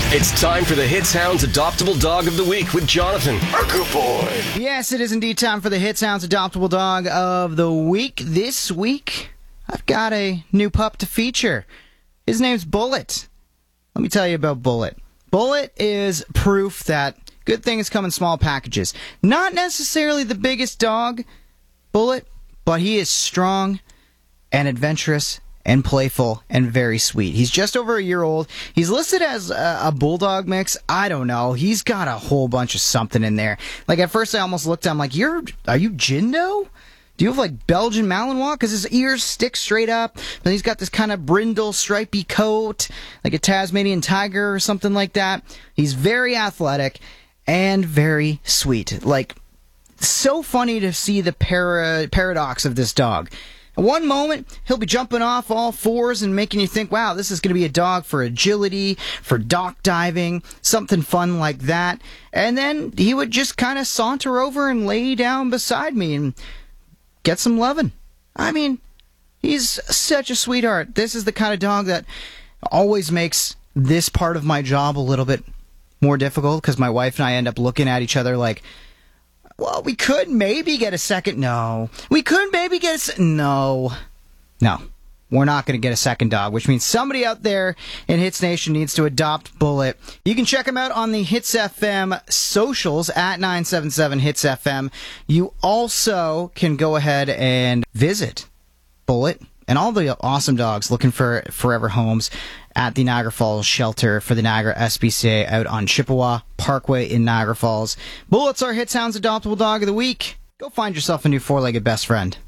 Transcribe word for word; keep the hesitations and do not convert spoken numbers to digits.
It's time for the Hits Hounds Adoptable Dog of the Week with Jonathan, our good boy. Yes, it is indeed time for the Hits Hounds Adoptable Dog of the Week. This week, I've got a new pup to feature. His name's Bullet. Let me tell you about Bullet. Bullet is proof that good things come in small packages. Not necessarily the biggest dog, Bullet, but he is strong and adventurous and playful and very sweet. He's just over a year old. He's listed as a, a bulldog mix. I don't know. He's got a whole bunch of something in there. Like at first I almost looked at him like, "You're are you Jindo? Do you have like Belgian Malinois?" Because his ears stick straight up. Then he's got this kind of brindle, stripy coat, like a Tasmanian tiger or something like that. He's very athletic and very sweet. Like, so funny to see the para- paradox of this dog. One moment, he'll be jumping off all fours and making you think, wow, this is going to be a dog for agility, for dock diving, something fun like that. And then he would just kind of saunter over and lay down beside me and get some loving. I mean, he's such a sweetheart. This is the kind of dog that always makes this part of my job a little bit more difficult because my wife and I end up looking at each other like, well, we could maybe get a second. No. We could maybe get a se- No. No. We're not going to get a second dog, which means somebody out there in Hits Nation needs to adopt Bullet. You can check him out on the Hits F M socials at nine seven seven Hits F M. You also can go ahead and visit Bullet and all the awesome dogs looking for forever homes at the Niagara Falls shelter for the Niagara S P C A out on Chippewa Parkway in Niagara Falls. Bullet's our Hits Hounds Adoptable Dog of the Week. Go find yourself a new four-legged best friend.